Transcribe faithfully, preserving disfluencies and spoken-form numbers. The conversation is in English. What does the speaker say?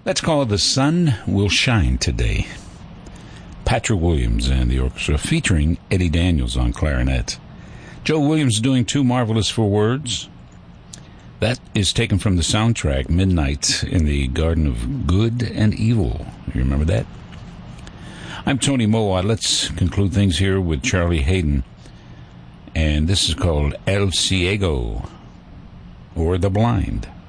That's called The Sun Will Shine Today. Patrick Williams and the orchestra, featuring Eddie Daniels on clarinet. Joe Williams doing Too Marvelous for Words. That is taken from the soundtrack Midnight in the Garden of Good and Evil. You remember that? I'm Tony Mowat. Let's conclude things here with Charlie Haydn. And this is called El Ciego, or The Blind.